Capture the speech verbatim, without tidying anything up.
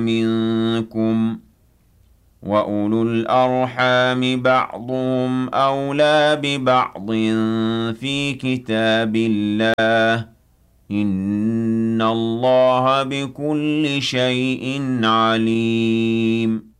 مِنكُمْ ۚ وَأُولُو الْأَرْحَامِ بَعْضُهُمْ أَوْلَىٰ بِبَعْضٍ فِي كِتَابِ اللَّهِ ۗ إِنَّ اللَّهَ بِكُلِّ شَيْءٍ عَلِيمٌ